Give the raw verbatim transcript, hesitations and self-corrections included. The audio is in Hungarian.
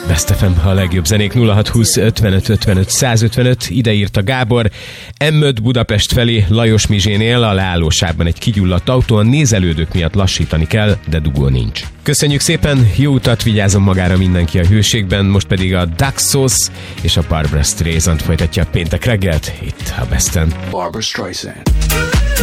Best ef em, a legjobb zenék. Nulla hat húsz ötvenöt ötvenöt százötvenöt. Ide írt a Gábor. em öt Budapest felé, Lajos Mizsénél a leállósában egy kigyulladt autó, a nézelődők miatt lassítani kell, de dugó nincs. Köszönjük szépen, jó utat, vigyázzon magára mindenki a hőségben, most pedig a Daxos és a Barbra Streisand folytatja a péntek reggelt itt a Besten. Barbra Streisand.